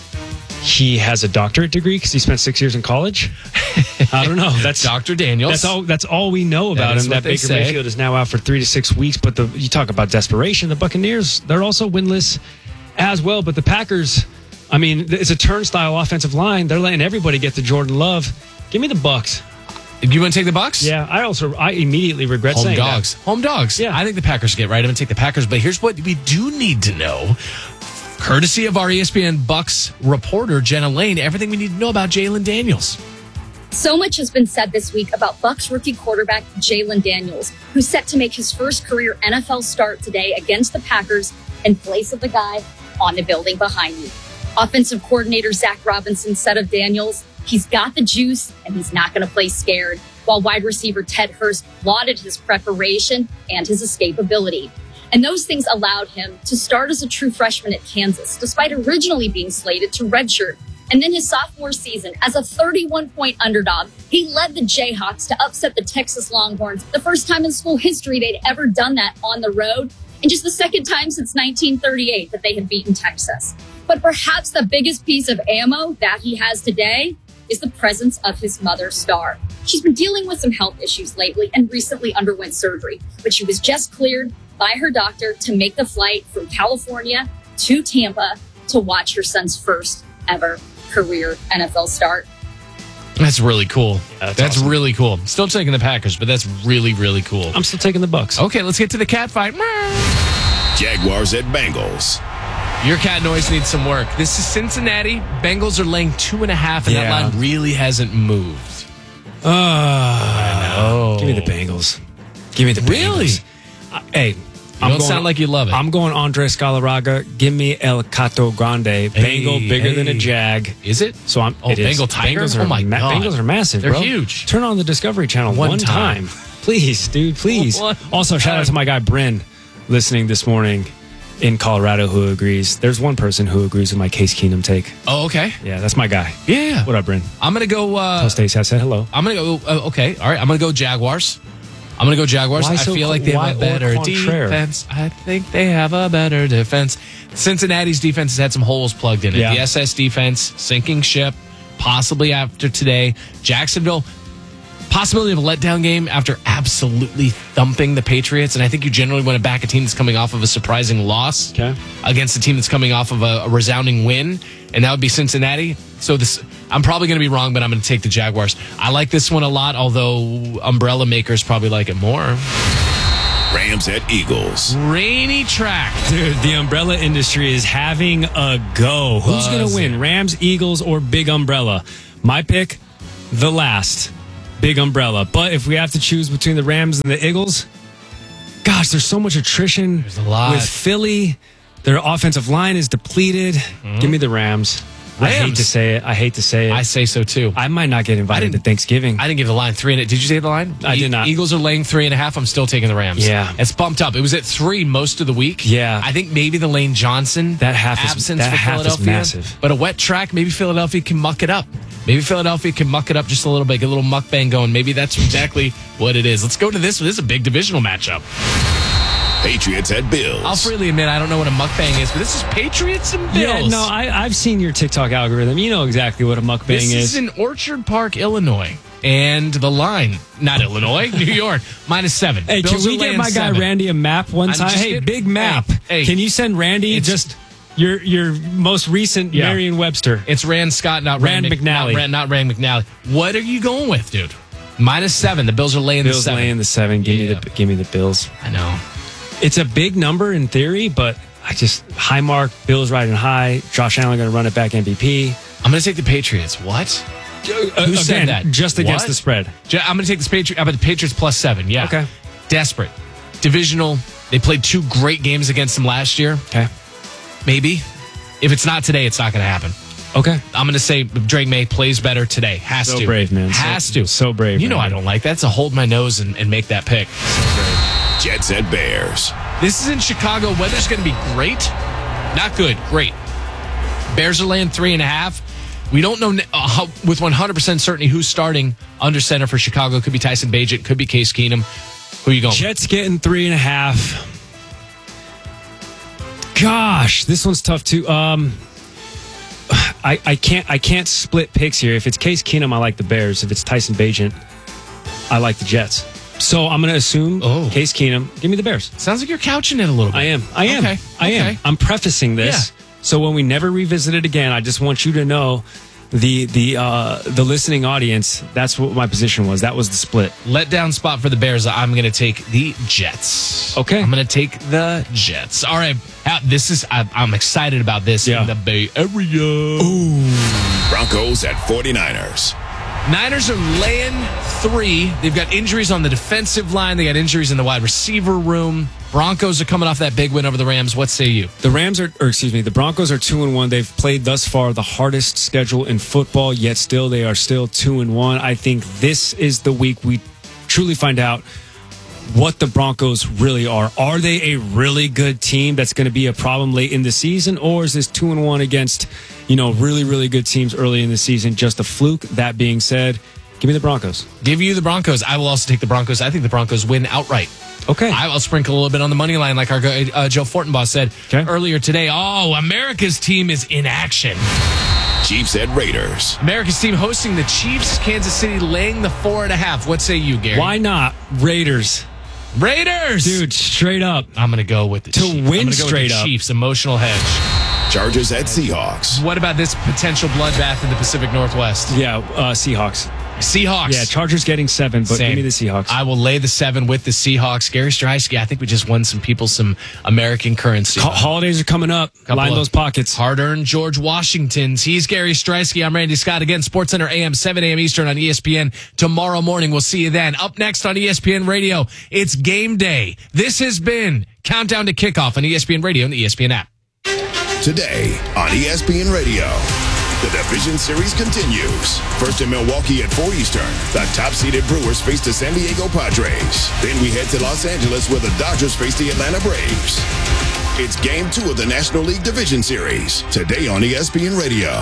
[SPEAKER 3] he has a doctorate degree because he spent six years in college? I don't know. That's
[SPEAKER 1] Doctor Daniels.
[SPEAKER 3] That's all. That's all we know about
[SPEAKER 1] That is
[SPEAKER 3] him.
[SPEAKER 1] what
[SPEAKER 3] That
[SPEAKER 1] they
[SPEAKER 3] Baker
[SPEAKER 1] say.
[SPEAKER 3] Mayfield is now out for three to six weeks. But the you talk about desperation. The Buccaneers, they're also winless as well. But the Packers, I mean, it's a turnstile offensive line. They're letting everybody get to Jordan Love. Give me the Bucks.
[SPEAKER 1] You want to take the Bucks?
[SPEAKER 3] Yeah, I also I immediately regret
[SPEAKER 1] Home
[SPEAKER 3] saying
[SPEAKER 1] dogs. Home dogs.
[SPEAKER 3] Yeah.
[SPEAKER 1] I think the Packers get right. I'm going to take the Packers. But here's what we do need to know. Courtesy of our E S P N Bucks reporter, Jenna Lane, everything we need to know about Jalen Daniels.
[SPEAKER 18] So much has been said this week about Bucs rookie quarterback Jalen Daniels, who's set to make his first career N F L start today against the Packers in place of the guy on the building behind me. Offensive coordinator Zach Robinson said of Daniels, he's got the juice and he's not going to play scared, while wide receiver Ted Hurst lauded his preparation and his escapability. And those things allowed him to start as a true freshman at Kansas, despite originally being slated to redshirt. And then his sophomore season, as a thirty-one point underdog, he led the Jayhawks to upset the Texas Longhorns, the first time in school history they'd ever done that on the road, and just the second time since nineteen thirty-eight that they had beaten Texas. But perhaps the biggest piece of ammo that he has today is the presence of his mother, Star. She's been dealing with some health issues lately and recently underwent surgery, but she was just cleared by her doctor to make the flight from California to Tampa to watch her son's first ever career N F L start.
[SPEAKER 1] That's really cool.
[SPEAKER 3] Yeah, that's
[SPEAKER 1] that's
[SPEAKER 3] awesome.
[SPEAKER 1] really cool. Still taking the Packers, but that's really, really cool.
[SPEAKER 3] I'm still taking the Bucks.
[SPEAKER 1] Okay, let's get to the cat fight.
[SPEAKER 2] Jaguars at Bengals.
[SPEAKER 1] Your cat noise needs some work. This is Cincinnati. Bengals are laying two and a half, and
[SPEAKER 3] Yeah.
[SPEAKER 1] that line really hasn't moved.
[SPEAKER 3] Uh, I know. Give me the Bengals. Give me the Bengals.
[SPEAKER 1] Really?
[SPEAKER 3] Uh, hey,
[SPEAKER 1] You don't sound like you love it.
[SPEAKER 3] I'm going Andres Galarraga. Give me El Cato Grande. Bengal
[SPEAKER 1] Hey,
[SPEAKER 3] bigger than a
[SPEAKER 1] hey.
[SPEAKER 3] jag.
[SPEAKER 1] Is it?
[SPEAKER 3] So I'm.
[SPEAKER 1] Oh,
[SPEAKER 3] it is.
[SPEAKER 1] Bengal tiger?
[SPEAKER 3] Bengals are
[SPEAKER 1] Oh, my
[SPEAKER 3] ma-
[SPEAKER 1] God.
[SPEAKER 3] Bengals are massive.
[SPEAKER 1] They're
[SPEAKER 3] bro.
[SPEAKER 1] huge.
[SPEAKER 3] Turn on the Discovery Channel
[SPEAKER 1] One
[SPEAKER 3] one,
[SPEAKER 1] time.
[SPEAKER 3] time. please, dude. Please.
[SPEAKER 1] One
[SPEAKER 3] Also, shout out
[SPEAKER 1] time.
[SPEAKER 3] to my guy Bryn, listening this morning in Colorado, who agrees. There's one person who agrees with my Case Keenum take.
[SPEAKER 1] Oh, okay.
[SPEAKER 3] Yeah, that's my guy.
[SPEAKER 1] Yeah.
[SPEAKER 3] What up, Bryn?
[SPEAKER 1] I'm going to go. Uh,
[SPEAKER 3] Tell Stacey I said hello.
[SPEAKER 1] I'm going to go. Uh, okay. All right. I'm going to go Jaguars. I'm going to go Jaguars.
[SPEAKER 3] Why
[SPEAKER 1] I
[SPEAKER 3] so
[SPEAKER 1] feel
[SPEAKER 3] co-
[SPEAKER 1] like they
[SPEAKER 3] why
[SPEAKER 1] have a
[SPEAKER 3] au
[SPEAKER 1] better
[SPEAKER 3] contraire?
[SPEAKER 1] defense. I think they have a better defense. Cincinnati's defense has had some holes plugged in it.
[SPEAKER 3] Yeah.
[SPEAKER 1] The S S defense, sinking ship, possibly after today. Jacksonville, possibility of a letdown game after absolutely thumping the Patriots. And I think you generally want to back a team that's coming off of a surprising loss
[SPEAKER 3] Okay.
[SPEAKER 1] against a team that's coming off of a, a resounding win. And that would be Cincinnati. So this, I'm probably going to be wrong, but I'm going to take the Jaguars. I like this one a lot, although umbrella makers probably like it more.
[SPEAKER 2] Rams at Eagles.
[SPEAKER 1] Rainy track.
[SPEAKER 3] Dude, the umbrella industry is having a go. Who's going to win, Rams, Eagles, or Big Umbrella? My pick, the last, Big Umbrella. But if we have to choose between the Rams and the Eagles, gosh, there's so much attrition.
[SPEAKER 1] There's a lot.
[SPEAKER 3] With Philly. Their offensive line is depleted. Mm-hmm. Give me the Rams. Rams. I hate to say it. I hate to say it.
[SPEAKER 1] I say so too.
[SPEAKER 3] I might not get invited to Thanksgiving.
[SPEAKER 1] I didn't give the line three. And did you say the line?
[SPEAKER 3] I did not.
[SPEAKER 1] Eagles are laying three and a half. I'm still taking the Rams.
[SPEAKER 3] Yeah,
[SPEAKER 1] it's bumped up. It was at three most of the week.
[SPEAKER 3] Yeah,
[SPEAKER 1] I think maybe the Lane Johnson
[SPEAKER 3] that half
[SPEAKER 1] absence
[SPEAKER 3] is, that
[SPEAKER 1] for
[SPEAKER 3] half
[SPEAKER 1] Philadelphia,
[SPEAKER 3] is massive.
[SPEAKER 1] But a wet track, maybe Philadelphia can muck it up. Maybe Philadelphia can muck it up just a little bit, get a little mukbang going. Maybe that's exactly what it is. Let's go to this. This is a big divisional matchup.
[SPEAKER 2] Patriots at Bills.
[SPEAKER 1] I'll freely admit I don't know what a mukbang is, but this is Patriots and Bills.
[SPEAKER 3] Yeah, no, I, I've seen your TikTok algorithm. You know exactly what a mukbang
[SPEAKER 1] this
[SPEAKER 3] is.
[SPEAKER 1] This is in Orchard Park, Illinois. And the line, not Illinois, New York, minus seven.
[SPEAKER 3] Hey,
[SPEAKER 1] Bills
[SPEAKER 3] can we get my
[SPEAKER 1] seven.
[SPEAKER 3] guy Randy a map one
[SPEAKER 1] I'm
[SPEAKER 3] time? Hey,
[SPEAKER 1] kidding.
[SPEAKER 3] big map.
[SPEAKER 1] Hey, hey,
[SPEAKER 3] can you send Randy just your your most recent
[SPEAKER 1] yeah.
[SPEAKER 3] Merriam-Webster?
[SPEAKER 1] It's Rand Scott, not
[SPEAKER 3] Rand,
[SPEAKER 1] Rand
[SPEAKER 3] McNally.
[SPEAKER 1] Not Rand, not Rand McNally. What are you going with, dude? Minus seven. The Bills are laying
[SPEAKER 3] Bills
[SPEAKER 1] the seven.
[SPEAKER 3] laying the seven. Give
[SPEAKER 1] yeah.
[SPEAKER 3] me the give me the Bills.
[SPEAKER 1] I know.
[SPEAKER 3] It's a big number in theory, but I just high mark. Bills riding high. Josh Allen going to run it back M V P.
[SPEAKER 1] I'm going to take the Patriots. What?
[SPEAKER 3] Uh,
[SPEAKER 1] Who
[SPEAKER 3] again,
[SPEAKER 1] said that?
[SPEAKER 3] Just against
[SPEAKER 1] what?
[SPEAKER 3] the spread.
[SPEAKER 1] I'm going to take the Patriots. How about the Patriots plus seven? Yeah.
[SPEAKER 3] Okay.
[SPEAKER 1] Desperate. Divisional. They played two great games against them last year.
[SPEAKER 3] Okay.
[SPEAKER 1] Maybe. If it's not today, it's not going to happen.
[SPEAKER 3] Okay.
[SPEAKER 1] I'm going to say Drake May plays better today. Has
[SPEAKER 3] so
[SPEAKER 1] to.
[SPEAKER 3] So brave, man.
[SPEAKER 1] Has
[SPEAKER 3] so,
[SPEAKER 1] to.
[SPEAKER 3] So brave.
[SPEAKER 1] You know
[SPEAKER 3] man.
[SPEAKER 1] I don't like that. So hold my nose and, and make that pick. So brave.
[SPEAKER 2] Jets at Bears.
[SPEAKER 1] This is in Chicago. Weather's going to be great. Not good. Great. Bears are laying three and a half. We don't know uh, how, with one hundred percent certainty who's starting under center for Chicago. Could be Tyson Bagent. Could be Case Keenum. Who are you going?
[SPEAKER 3] Jets getting three and a half. Gosh, this one's tough too. Um, I, I can't I can't split picks here. If it's Case Keenum, I like the Bears. If it's Tyson Bagent, I like the Jets. So I'm going to assume oh. Case Keenum. Give me the Bears.
[SPEAKER 1] Sounds like you're couching it a little bit.
[SPEAKER 3] I am. I am.
[SPEAKER 1] Okay.
[SPEAKER 3] I
[SPEAKER 1] okay.
[SPEAKER 3] am. I'm prefacing this. Yeah. So when we never revisit it again, I just want you to know the the uh, the listening audience, that's what my position was. That was the split.
[SPEAKER 1] Letdown spot for the Bears. I'm going to take the Jets.
[SPEAKER 3] Okay.
[SPEAKER 1] I'm going to take the Jets. All right. This is, I'm excited about this yeah. in the Bay Area.
[SPEAKER 3] Ooh.
[SPEAKER 2] Broncos at forty-niners.
[SPEAKER 1] Niners are laying three. They've got injuries on the defensive line. They got injuries in the wide receiver room. Broncos are coming off that big win over the Rams. What say you?
[SPEAKER 3] The Rams are, or excuse me, the Broncos are two and one. They've played thus far the hardest schedule in football, yet still they are still two and one. I think this is the week we truly find out what the Broncos really are. Are they a really good team that's going to be a problem late in the season, or is this two and one against, you know, really, really good teams early in the season just a fluke? That being said, give me the Broncos.
[SPEAKER 1] Give you the Broncos. I will also take the Broncos. I think the Broncos win outright.
[SPEAKER 3] Okay.
[SPEAKER 1] I will sprinkle a little bit on the money line, like our uh, Joe Fortenbaugh said okay. earlier today. Oh, America's team is in action.
[SPEAKER 2] Chiefs at Raiders.
[SPEAKER 1] America's team hosting the Chiefs. Kansas City laying the four and a half. What say you, Gary?
[SPEAKER 3] Why not Raiders?
[SPEAKER 1] Raiders,
[SPEAKER 3] dude, straight up.
[SPEAKER 1] I'm going to go with the
[SPEAKER 3] to
[SPEAKER 1] Chiefs.
[SPEAKER 3] win
[SPEAKER 1] go
[SPEAKER 3] straight
[SPEAKER 1] with the
[SPEAKER 3] up.
[SPEAKER 1] Chiefs. Emotional hedge.
[SPEAKER 2] Chargers at Seahawks.
[SPEAKER 1] What about this potential bloodbath in the Pacific Northwest?
[SPEAKER 3] Yeah, uh, Seahawks.
[SPEAKER 1] Seahawks.
[SPEAKER 3] Yeah, Chargers getting seven, but
[SPEAKER 1] Same.
[SPEAKER 3] give me the Seahawks.
[SPEAKER 1] I will lay the seven with the Seahawks. Gary Streisky, I think we just won some people some American currency.
[SPEAKER 3] Ho- holidays are coming up.
[SPEAKER 1] Couple
[SPEAKER 3] Line those pockets.
[SPEAKER 1] Hard-earned George Washingtons. He's Gary Streisky. I'm Randy Scott. Again, SportsCenter A M, seven a.m. Eastern on E S P N tomorrow morning. We'll see you then. Up next on E S P N Radio, it's game day. This has been Countdown to Kickoff on E S P N Radio and the E S P N app.
[SPEAKER 2] Today on E S P N Radio. The Division Series continues. First in Milwaukee at four Eastern, the top-seeded Brewers face the San Diego Padres. Then we head to Los Angeles where the Dodgers face the Atlanta Braves. It's Game two of the National League Division Series, today on E S P N Radio.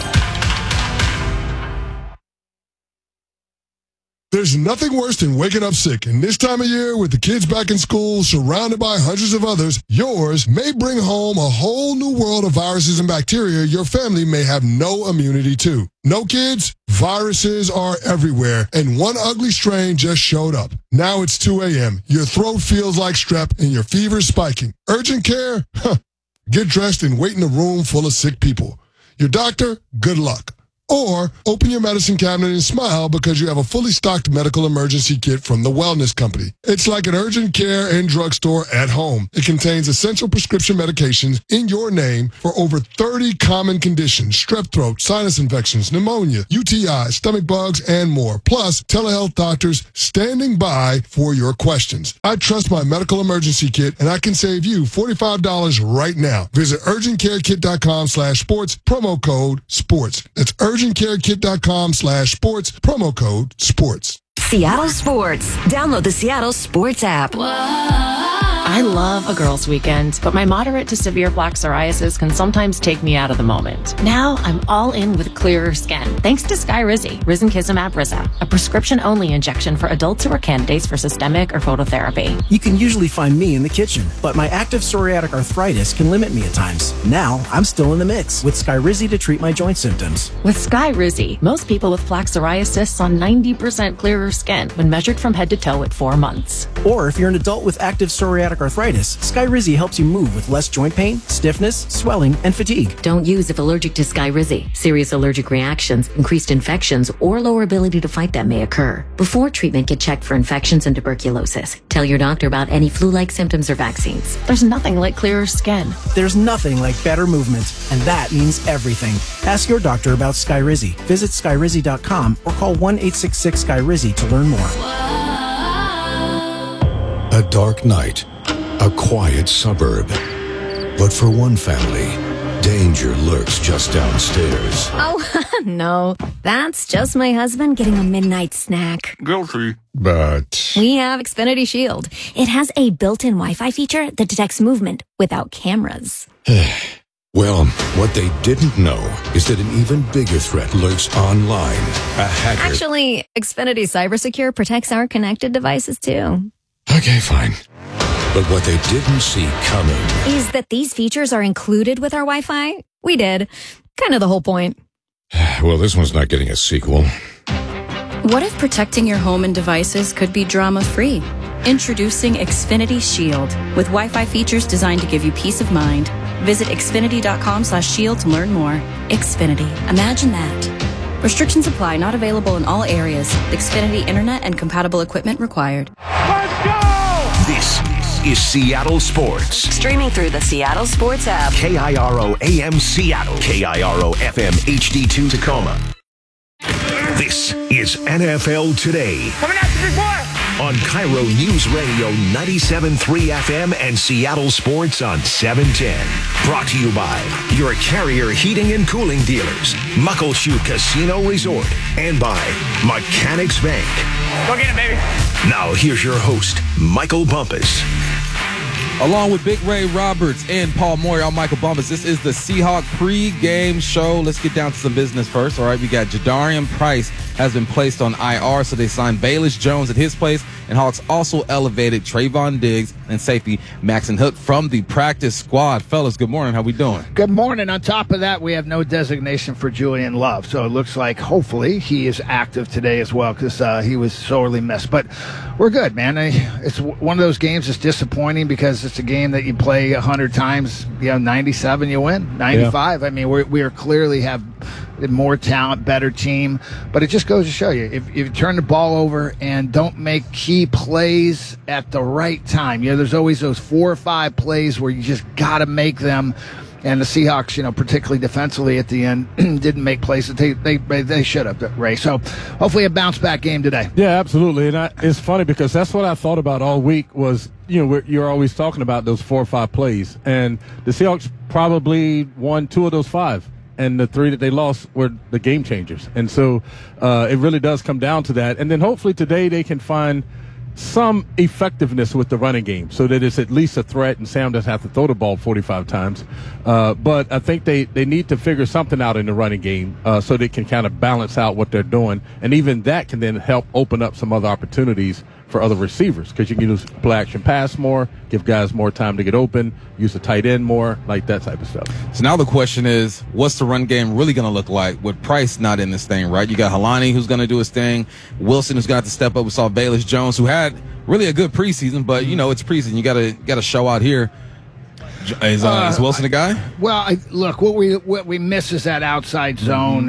[SPEAKER 19] There's nothing worse than waking up sick, and this time of year, with the kids back in school, surrounded by hundreds of others, yours may bring home a whole new world of viruses and bacteria your family may have no immunity to. No kids? Viruses are everywhere, and one ugly strain just showed up. Now it's two a.m., your throat feels like strep, and your fever's spiking. Urgent care? Huh. Get dressed and wait in a room full of sick people. Your doctor? Good luck. Or open your medicine cabinet and smile because you have a fully stocked medical emergency kit from the Wellness Company. It's like an urgent care and drugstore at home. It contains essential prescription medications in your name for over thirty common conditions: strep throat, sinus infections, pneumonia, U T I, stomach bugs, and more. Plus, telehealth doctors standing by for your questions. I trust my medical emergency kit, and I can save you forty-five dollars right now. Visit urgentcarekit.com slash sports, promo code sports. That's urgentcarekit.com slash sports, promo code sports.
[SPEAKER 20] Seattle Sports. Download the Seattle Sports app.
[SPEAKER 21] I love a girls' weekend, but my moderate to severe plaque psoriasis can sometimes take me out of the moment. Now I'm all in with clearer skin, thanks to Skyrizi, Risankizumab Risa, a prescription-only injection for adults who are candidates for systemic or phototherapy.
[SPEAKER 22] You can usually find me in the kitchen, but my active psoriatic arthritis can limit me at times. Now I'm still in the mix with Skyrizi to treat my joint symptoms.
[SPEAKER 21] With Skyrizi, most people with plaque psoriasis saw ninety percent clearer skin when measured from head to toe at four months.
[SPEAKER 22] Or if you're an adult with active psoriatic arthritis, Skyrizi helps you move with less joint pain, stiffness, swelling, and fatigue.
[SPEAKER 20] Don't use if allergic to Skyrizi. Serious allergic reactions, increased infections, or lower ability to fight them may occur. Before treatment, get checked for infections and tuberculosis. Tell your doctor about any flu-like symptoms or vaccines.
[SPEAKER 21] There's nothing like clearer skin.
[SPEAKER 22] There's nothing like better movement, and that means everything. Ask your doctor about Skyrizi. Visit Skyrizi dot com or call one eight six six Skyrizi to learn more.
[SPEAKER 23] A dark night, a quiet suburb. But for one family, danger lurks just downstairs.
[SPEAKER 10] Oh, no. That's just my husband getting a midnight snack.
[SPEAKER 23] Guilty. But
[SPEAKER 10] We have Xfinity Shield. It has a built-in Wi-Fi feature that detects movement without cameras.
[SPEAKER 23] well, what they didn't know is that an even bigger threat lurks online. A hacker.
[SPEAKER 10] Actually, Xfinity CyberSecure protects our connected devices, too.
[SPEAKER 23] Okay, fine. But what they didn't see coming
[SPEAKER 10] Is that these features are included with our Wi-Fi? We did. Kind of the whole point.
[SPEAKER 23] well, this one's not getting a sequel.
[SPEAKER 24] What if protecting your home and devices could be drama-free? Introducing Xfinity Shield with Wi-Fi features designed to give you peace of mind. Visit xfinity.com slash shield to learn more. Xfinity. Imagine that. Restrictions apply. Not available in all areas. Xfinity Internet and compatible equipment required.
[SPEAKER 25] This is Seattle Sports.
[SPEAKER 20] Streaming through the Seattle Sports app.
[SPEAKER 25] K I R O A M Seattle. K I R O F M H D two Tacoma. This is N F L Today.
[SPEAKER 13] Coming out the big boy.
[SPEAKER 25] On Cairo News Radio ninety-seven point three F M and Seattle Sports on seven ten. Brought to you by your Carrier Heating and Cooling dealers, Muckleshoot Casino Resort, and by Mechanics Bank.
[SPEAKER 13] Go get it, baby.
[SPEAKER 25] Now here's your host, Michael Bumpus.
[SPEAKER 26] Along with Big Ray Roberts and Paul Moyer, I'm Michael Bumpus. This is the Seahawk pre-game show. Let's get down to some business first. All right, we got Jadarian Price has been placed on I R, so they signed Bayless Jones at his place, and Hawks also elevated Trayvon Diggs and safety Maxon Hook from the practice squad. Fellas, good morning. How we doing?
[SPEAKER 27] Good morning. On top of that, we have no designation for Julian Love, so it looks like hopefully he is active today as well because uh, he was sorely missed. But we're good, man. It's one of those games that's disappointing because it's a game that you play one hundred times. You know, ninety-seven you win, ninety-five. Yeah. I mean, we're, we are clearly have more talent, better team, but it just goes to show you if, if you turn the ball over and don't make key plays at the right time, you know, there's always those four or five plays where you just got to make them. And the Seahawks, you know, particularly defensively at the end, didn't make plays that they they they should have, Ray. So hopefully a bounce back game today.
[SPEAKER 28] Yeah, absolutely. And I, it's funny because that's what I thought about all week was, you know, we're, you're always talking about those four or five plays, and the Seahawks probably won two of those five. And the three that they lost were the game changers. And so uh, it really does come down to that. And then hopefully today they can find some effectiveness with the running game so that it's at least a threat and Sam doesn't have to throw the ball forty-five times. Uh, but I think they, they need to figure something out in the running game uh, so they can kind of balance out what they're doing. And even that can then help open up some other opportunities for other receivers because you can use play action pass more, give guys more time to get open, use the tight end more, like that type of stuff.
[SPEAKER 26] So now the question is, what's the run game really going to look like with Price not in this thing, right? You got Helani who's going to do his thing, Wilson who's going to have to step up. We saw Bayless Jones who had really a good preseason, but you know it's preseason. You got to got to show out here. Is, uh, uh, is Wilson the guy?
[SPEAKER 27] Well, I, look, what we what we miss is that outside zone. Mm-hmm.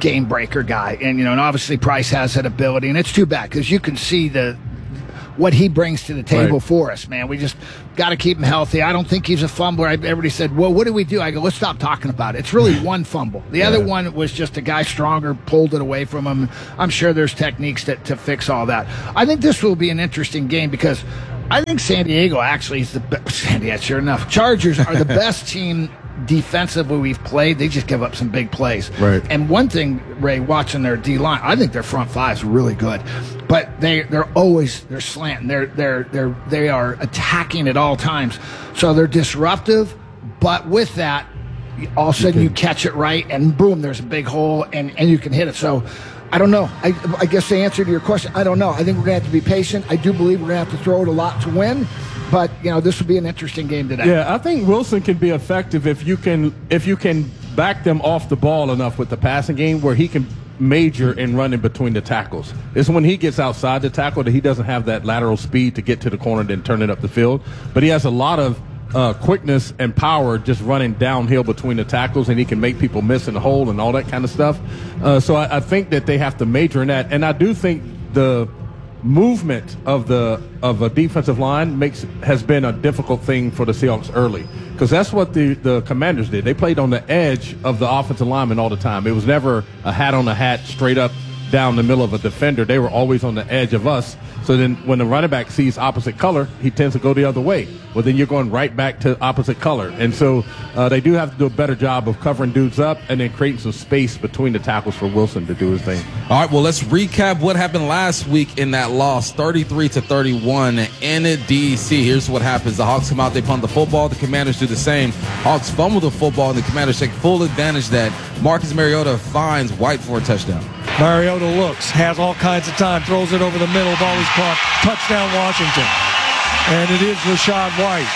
[SPEAKER 27] game breaker guy. And, you know, and obviously Price has that ability. And it's too bad because you can see the what he brings to the table
[SPEAKER 28] right.
[SPEAKER 27] for us, man. We just got to keep him healthy. I don't think he's a fumbler. Everybody said, well, what do we do? I go, let's stop talking about it. It's really one fumble. The yeah. other one was just a guy stronger, pulled it away from him. I'm sure there's techniques that, to fix all that. I think this will be an interesting game because I think San Diego actually is the best. San Diego, sure enough. Chargers are the best team defensively we've played. They just give up some big plays.
[SPEAKER 28] Right.
[SPEAKER 27] And one thing, Ray, watching their D-line, I think their front five is really good. But they they're always they're slanting. They're they're they're they are attacking at all times. So they're disruptive, but with that, all of a sudden you catch it right and boom, there's a big hole and, and you can hit it. So I don't know. I, I guess the answer to your question, I don't know. I think we're going to have to be patient. I do believe we're going to have to throw it a lot to win. But, you know, this will be an interesting game today.
[SPEAKER 28] Yeah, I think Wilson can be effective if you can if you can back them off the ball enough with the passing game where he can major in running between the tackles. It's when he gets outside the tackle that he doesn't have that lateral speed to get to the corner and then turn it up the field. But he has a lot of uh, quickness and power just running downhill between the tackles, and he can make people miss in the hole and all that kind of stuff. Uh, so I, I think that they have to major in that. And I do think the movement of the of a defensive line makes has been a difficult thing for the Seahawks early, because that's what the the Commanders did. They played on the edge of the offensive lineman all the time. It was never a hat on a hat straight up down the middle of a defender. They were always on the edge of us. So then when the running back sees opposite color, he tends to go the other way. Well, then you're going right back to opposite color. And so uh, they do have to do a better job of covering dudes up and then creating some space between the tackles for Wilson to do his thing.
[SPEAKER 26] All right, well, let's recap what happened last week in that loss, thirty-three to thirty-one in D C. Here's what happens. The Hawks come out, they punt the football. The Commanders do the same. Hawks fumble the football, and the Commanders take full advantage of that. Marcus Mariota finds White for a touchdown.
[SPEAKER 4] Mariota looks, has all kinds of time, throws it over the middle, ball is caught. Touchdown, Washington. And it is Rachaad White.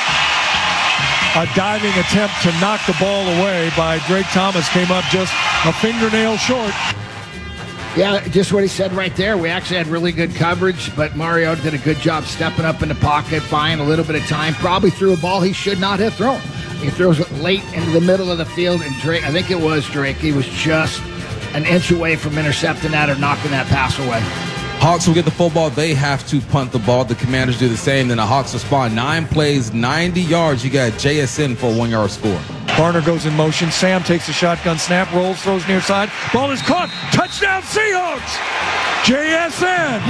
[SPEAKER 4] A diving attempt to knock the ball away by Drake Thomas came up just a fingernail short.
[SPEAKER 27] Yeah, just what he said right there. We actually had really good coverage, but Mariota did a good job stepping up in the pocket, buying a little bit of time. Probably threw a ball he should not have thrown. He throws it late into the middle of the field, and Drake, I think it was Drake, he was just an inch away from intercepting that or knocking that pass away.
[SPEAKER 26] Hawks will get the football. They have to punt the ball. The Commanders do the same. Then the Hawks respond. Nine plays, ninety yards. You got J S N for a one-yard score.
[SPEAKER 4] Barner goes in motion. Sam takes a shotgun snap, rolls, throws near side. Ball is caught. Touchdown, Seahawks! J S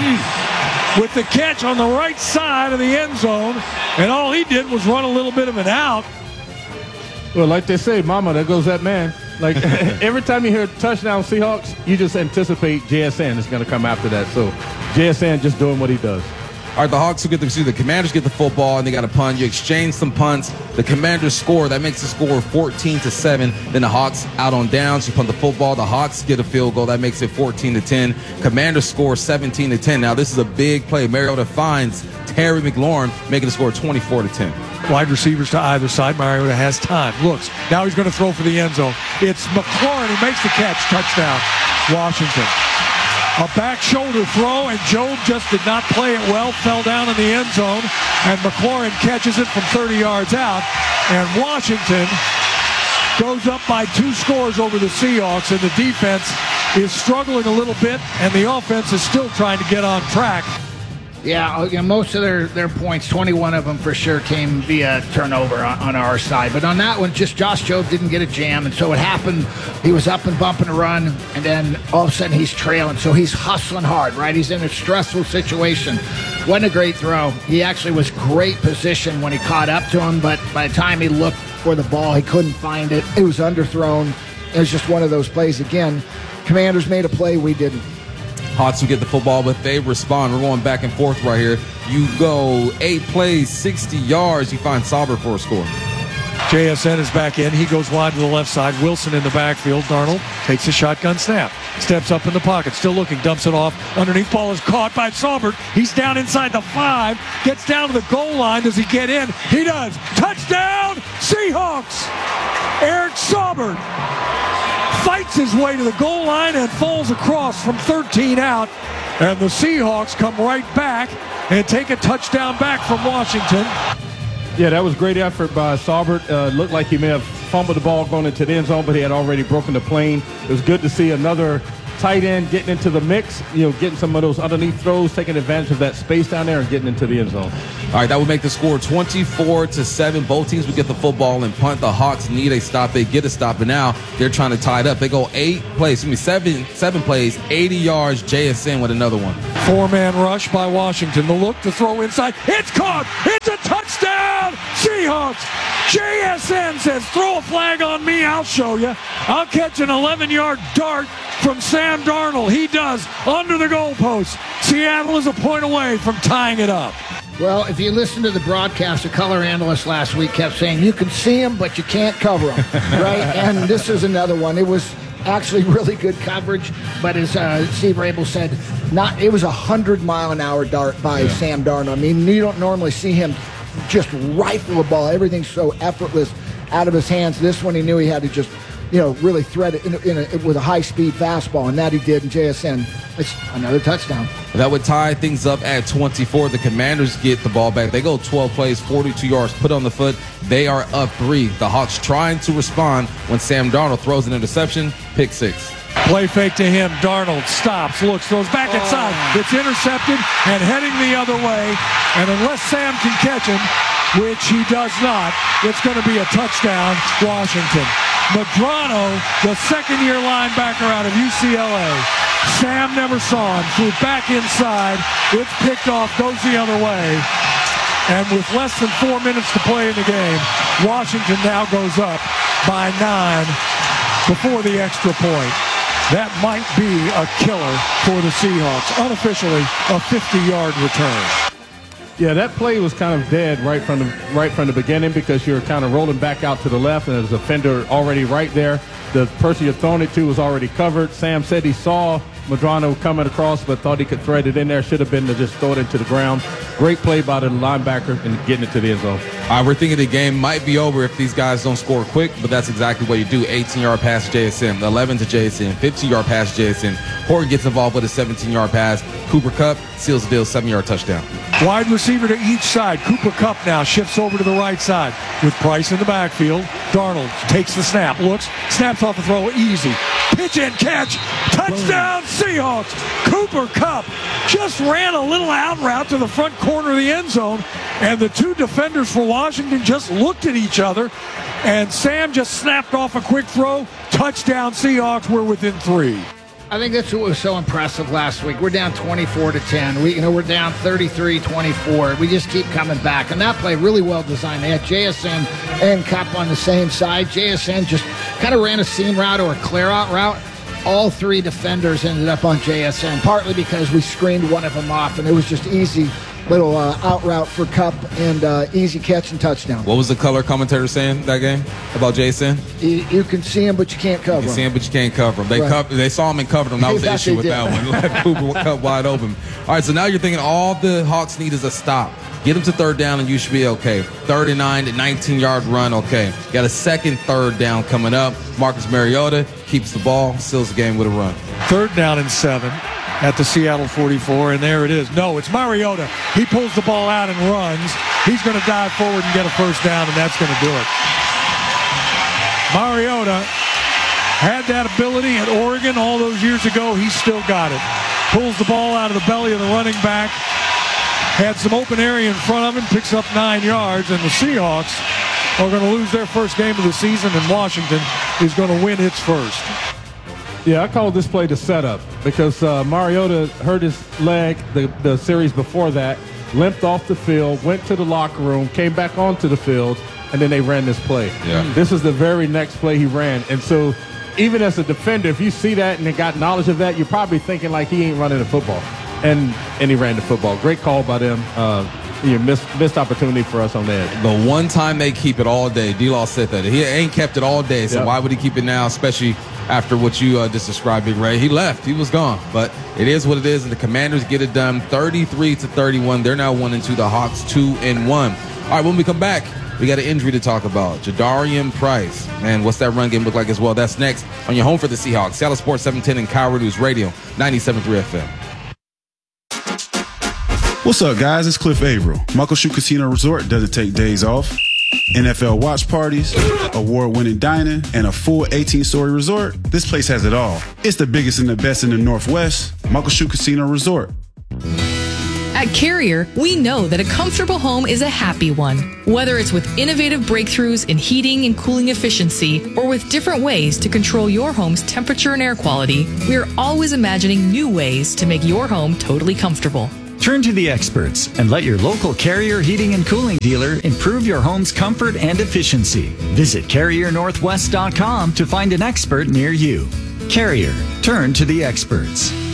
[SPEAKER 4] N with the catch on the right side of the end zone. And all he did was run a little bit of an out.
[SPEAKER 28] Well, like they say, mama, there goes that man. Like, every time you hear touchdown Seahawks, you just anticipate J S N is going to come after that. So, J S N just doing what he does.
[SPEAKER 26] All right, the Hawks will get the, the Commanders get the football, and they got a punt. You exchange some punts. The Commanders score. That makes the score fourteen to seven. Then the Hawks out on downs. You punt the football. The Hawks get a field goal. That makes it fourteen to ten. Commanders score seventeen to ten. Now, this is a big play. Mariota finds Terry McLaurin, making the score twenty-four to ten.
[SPEAKER 4] Wide receivers to either side. Mariota has time. Looks. Now he's going to throw for the end zone. It's McLaurin who makes the catch. Touchdown, Washington. A back shoulder throw, and Job just did not play it well. Fell down in the end zone, and McLaurin catches it from thirty yards out. And Washington goes up by two scores over the Seahawks, and the defense is struggling a little bit, and the offense is still trying to get on track.
[SPEAKER 27] Yeah, you know, most of their, their points, twenty-one of them for sure, came via turnover on, on our side. But on that one, just Josh Jobe didn't get a jam. And so it happened, he was up and bumping a run, and then all of a sudden he's trailing. So he's hustling hard, right? He's in a stressful situation. Wasn't a great throw. He actually was great position when he caught up to him, but by the time he looked for the ball, he couldn't find it. It was underthrown. It was just one of those plays. Again, Commanders made a play, we didn't.
[SPEAKER 26] Hawks will get the football, but they respond. We're going back and forth right here. You go eight plays, sixty yards. You find Sauber for a score.
[SPEAKER 4] J S N is back in. He goes wide to the left side. Wilson in the backfield. Darnold takes a shotgun snap. Steps up in the pocket. Still looking. Dumps it off. Underneath. Ball is caught by Saubert. He's down inside the five. Gets down to the goal line. Does he get in? He does. Touchdown, Seahawks! Eric Saubert fights his way to the goal line and falls across from thirteen out. And the Seahawks come right back and take a touchdown back from Washington.
[SPEAKER 28] Yeah, that was great effort by Saubert. Uh, looked like he may have fumbled the ball going into the end zone, but he had already broken the plane. It was good to see another tight end getting into the mix, you know, getting some of those underneath throws, taking advantage of that space down there and getting into the end zone.
[SPEAKER 26] All right, that would make the score twenty-four to seven. Both teams would get the football and punt. The Hawks need a stop. They get a stop, and now they're trying to tie it up. They go eight plays, excuse me, seven, seven plays, eighty yards. J S N with another one.
[SPEAKER 4] Four-man rush by Washington. The look to throw inside. It's caught. It's a touchdown. Seahawks. J S N says, throw a flag on me. I'll show you. I'll catch an eleven-yard dart from Sam Darnold. He does under the goalpost. Seattle is a point away from tying it up.
[SPEAKER 27] Well, if you listen to the broadcast, the color analyst last week kept saying, you can see him, but you can't cover him, right? And this is another one. It was actually really good coverage, but as uh, Steve Rabel said, not it was a hundred-mile-an-hour dart by yeah. Sam Darnold. I mean, you don't normally see him just rifle a ball. Everything's so effortless out of his hands. This one, he knew he had to just, you know, really thread it in, in a, with a high-speed fastball, and that he did. And J S N, it's another touchdown.
[SPEAKER 26] That would tie things up at twenty-four. The Commanders get the ball back. They go twelve plays, forty-two yards, put on the foot. They are up three. The Hawks trying to respond when Sam Darnold throws an interception, pick six.
[SPEAKER 4] Play fake to him. Darnold stops, looks, throws back inside. Oh. It's intercepted and heading the other way. And unless Sam can catch him, which he does not, it's going to be a touchdown, Washington. Medrano, the second-year linebacker out of U C L A. Sam never saw him. Threw back inside. It's picked off, goes the other way. And with less than four minutes to play in the game, Washington now goes up by nine before the extra point. That might be a killer for the Seahawks. Unofficially, a fifty-yard return.
[SPEAKER 28] Yeah, that play was kind of dead right from the right from the beginning because you're kind of rolling back out to the left, and there's a defender already right there. The person you're throwing it to was already covered. Sam said he saw Medrano coming across, but thought he could thread it in there. Should have been to just throw it into the ground. Great play by the linebacker and getting it to the end zone.
[SPEAKER 26] All right, we're thinking the game might be over if these guys don't score quick, but that's exactly what you do. eighteen-yard pass to J S N, eleven to J S N, fifteen-yard pass to J S N. Horton gets involved with a seventeen-yard pass. Cooper Kupp seals the deal, seven-yard touchdown.
[SPEAKER 4] Wide receiver to each side. Cooper Kupp now shifts over to the right side with Price in the backfield. Darnold takes the snap, looks, snaps off the throw, easy. Pitch and catch, touchdown Seahawks. Cooper Kupp just ran a little out route to the front corner of the end zone, and the two defenders for Washington just looked at each other, and Sam just snapped off a quick throw. Touchdown Seahawks. We're within three.
[SPEAKER 27] I think that's what was so impressive last week. We're down twenty-four to ten. We, you know, we're down thirty-three twenty-four. We just keep coming back. And that play really well designed. They had J S N and Kupp on the same side. J S N just kind of ran a seam route or a clear-out route. All three defenders ended up on J S N, partly because we screened one of them off, and it was just easy little uh, out route for Kupp and uh, easy catch and touchdown.
[SPEAKER 26] What was the color commentator saying that game about J S N?
[SPEAKER 27] You, you can see him, but you can't cover him.
[SPEAKER 26] You can see him, but you can't cover him. They right. cover, they saw him and covered him. That was the issue with did. that one. Left Cooper Kupp wide open. All right, so now you're thinking all the Hawks need is a stop. Get them to third down, and you should be okay. Third and nine, the nineteen-yard run, okay. Got a second third down coming up. Marcus Mariota keeps the ball, seals the game with a run.
[SPEAKER 4] Third down and seven at the Seattle forty-four, and there it is. No, it's Mariota. He pulls the ball out and runs. He's going to dive forward and get a first down, and that's going to do it. Mariota had that ability at Oregon all those years ago. He's still got it. Pulls the ball out of the belly of the running back. Had some open area in front of him, picks up nine yards, and the Seahawks are going to lose their first game of the season, and Washington is going to win its first.
[SPEAKER 28] Yeah, I call this play the setup because uh, Mariota hurt his leg the, the series before that, limped off the field, went to the locker room, came back onto the field, and then they ran this play.
[SPEAKER 26] Yeah.
[SPEAKER 28] This is the very next play he ran. And so even as a defender, if you see that and they got knowledge of that, you're probably thinking like he ain't running the football. And and he ran the football. Great call by them. Uh, you know, missed, missed opportunity for us on that.
[SPEAKER 26] The one time they keep it all day, D-Law said that. He ain't kept it all day, so yep. why would he keep it now, especially after what you uh, just described, Big Ray? He left. He was gone. But it is what it is, and the Commanders get it done thirty-three to thirty-one. They're now one and two. The Hawks two and one. All right, when we come back, we got an injury to talk about. Jadarian Price. Man, what's that run game look like as well? That's next on your home for the Seahawks. Seattle Sports seven ten and Kyle News Radio, ninety-seven point three F M.
[SPEAKER 16] What's up, guys? It's Cliff Averill. Muckleshoot Casino Resort doesn't take days off. N F L watch parties, award-winning dining, and a full eighteen-story resort. This place has it all. It's the biggest and the best in the Northwest. Muckleshoot Casino Resort.
[SPEAKER 5] At Carrier, we know that a comfortable home is a happy one. Whether it's with innovative breakthroughs in heating and cooling efficiency, or with different ways to control your home's temperature and air quality, we're always imagining new ways to make your home totally comfortable.
[SPEAKER 6] Turn to the experts and let your local Carrier heating and cooling dealer improve your home's comfort and efficiency. Visit Carrier Northwest dot com to find an expert near you. Carrier, turn to the experts.